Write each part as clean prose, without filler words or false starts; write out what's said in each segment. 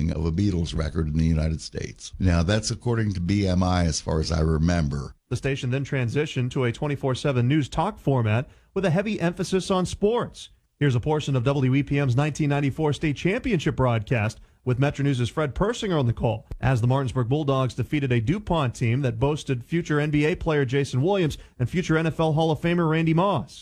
breaking of a Beatles record in the United States. Now, that's according to BMI as far as I remember. The station then transitioned to a 24/7 news talk format with a heavy emphasis on sports. Here's a portion of WEPM's 1994 state championship broadcast with Metro News' Fred Persinger on the call as the Martinsburg Bulldogs defeated a DuPont team that boasted future NBA player Jason Williams and future NFL Hall of Famer Randy Moss.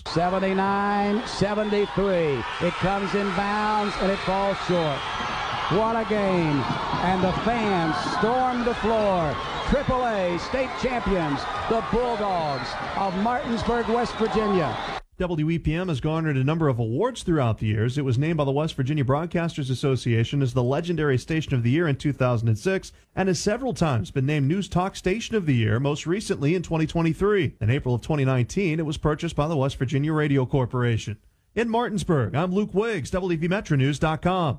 79-73. It comes in bounds and it falls short. What a game. And the fans stormed the floor. AAA state champions, the Bulldogs of Martinsburg, West Virginia. WEPM has garnered a number of awards throughout the years. It was named by the West Virginia Broadcasters Association as the Legendary Station of the Year in 2006 and has several times been named News Talk Station of the Year, most recently in 2023. In April of 2019, it was purchased by the West Virginia Radio Corporation. In Martinsburg, I'm Luke Wiggs, WVMetroNews.com.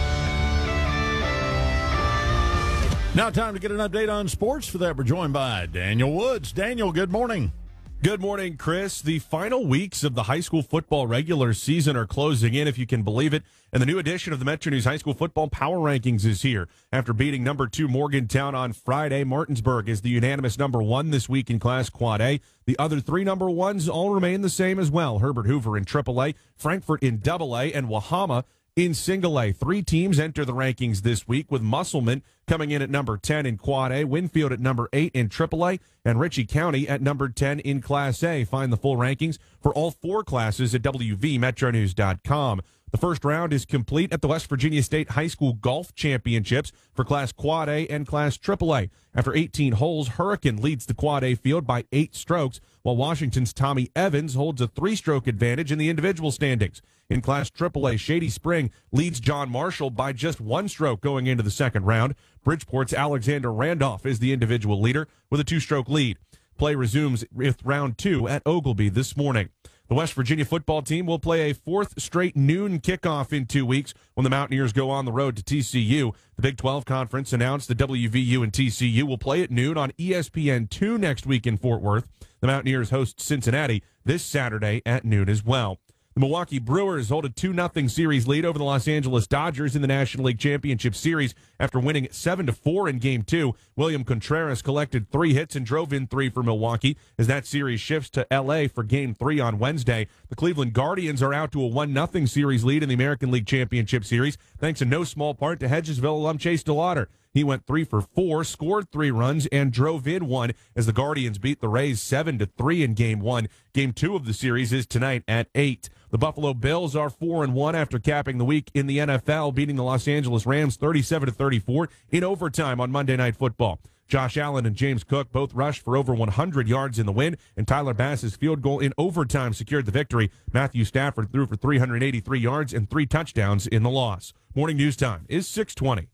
Now time to get an update on sports. For that, we're joined by Daniel Woods. Daniel, good morning. Good morning, Chris. The final weeks of the high school football regular season are closing in, if you can believe it, and the new edition of the Metro News High School Football Power Rankings is here. After beating number 2 Morgantown on Friday, Martinsburg is the unanimous number 1 this week in Class Quad A. The other 3 number 1s all remain the same as well. Herbert Hoover in AAA, Frankfort in AA, and Wahama in Single A. 3 teams enter the rankings this week, with Musselman coming in at number 10 in Quad A, Winfield at number 8 in AAA, and Ritchie County at number 10 in Class A. Find the full rankings for all 4 classes at WVMetroNews.com. The first round is complete at the West Virginia State High School Golf Championships for Class Quad A and Class AAA. After 18 holes, Hurricane leads the Quad A field by 8 strokes, while Washington's Tommy Evans holds a 3-stroke advantage in the individual standings. In Class AAA, Shady Spring leads John Marshall by just 1 stroke going into the second round. Bridgeport's Alexander Randolph is the individual leader with a 2-stroke lead. Play resumes with round 2 at Ogilby this morning. The West Virginia football team will play a 4th straight noon kickoff in 2 weeks when the Mountaineers go on the road to TCU. The Big 12 Conference announced that WVU and TCU will play at noon on ESPN2 next week in Fort Worth. The Mountaineers host Cincinnati this Saturday at noon as well. The Milwaukee Brewers hold a 2-0 series lead over the Los Angeles Dodgers in the National League Championship Series after winning 7-4 in Game 2. William Contreras collected 3 hits and drove in 3 for Milwaukee as that series shifts to L.A. for Game 3 on Wednesday. The Cleveland Guardians are out to a 1-0 series lead in the American League Championship Series, thanks in no small part to Hedgesville alum Chase DeLauder. He went 3 for 4, scored 3 runs, and drove in 1 as the Guardians beat the Rays 7-3 in Game 1. Game 2 of the series is tonight at 8. The Buffalo Bills are 4-1 after capping the week in the NFL, beating the Los Angeles Rams 37-34 in overtime on Monday Night Football. Josh Allen and James Cook both rushed for over 100 yards in the win, and Tyler Bass's field goal in overtime secured the victory. Matthew Stafford threw for 383 yards and 3 touchdowns in the loss. Morning news time is 6:20.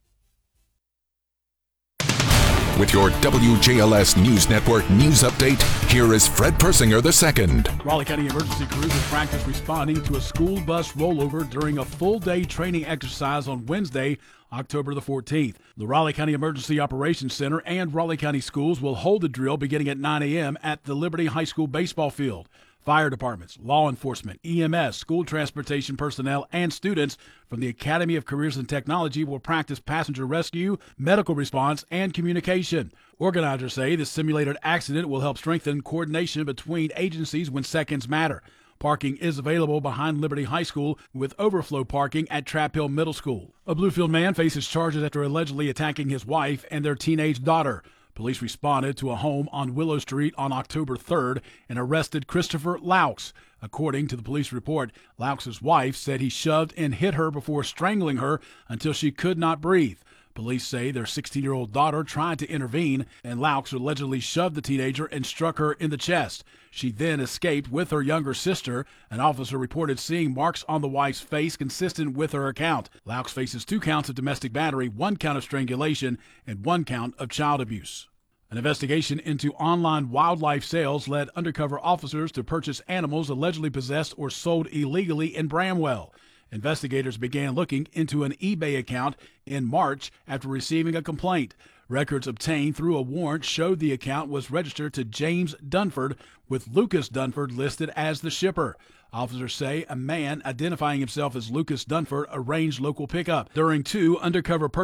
With your WJLS News Network news update, here is Fred Persinger II. Raleigh County emergency crews will practice responding to a school bus rollover during a full-day training exercise on Wednesday, October the 14th. The Raleigh County Emergency Operations Center and Raleigh County Schools will hold the drill beginning at 9 a.m. at the Liberty High School baseball field. Fire departments, law enforcement, EMS, school transportation personnel, and students from the Academy of Careers and Technology will practice passenger rescue, medical response, and communication. Organizers say the simulated accident will help strengthen coordination between agencies when seconds matter. Parking is available behind Liberty High School with overflow parking at Trap Hill Middle School. A Bluefield man faces charges after allegedly attacking his wife and their teenage daughter. Police responded to a home on Willow Street on October 3rd and arrested Christopher Laux. According to the police report, Laux's wife said he shoved and hit her before strangling her until she could not breathe. Police say their 16-year-old daughter tried to intervene, and Laux allegedly shoved the teenager and struck her in the chest. She then escaped with her younger sister. An officer reported seeing marks on the wife's face consistent with her account. Laux faces 2 counts of domestic battery, 1 count of strangulation, and 1 count of child abuse. An investigation into online wildlife sales led undercover officers to purchase animals allegedly possessed or sold illegally in Bramwell. Investigators began looking into an eBay account in March after receiving a complaint. Records obtained through a warrant showed the account was registered to James Dunford, with Lucas Dunford listed as the shipper. Officers say a man identifying himself as Lucas Dunford arranged local pickup. During 2 undercover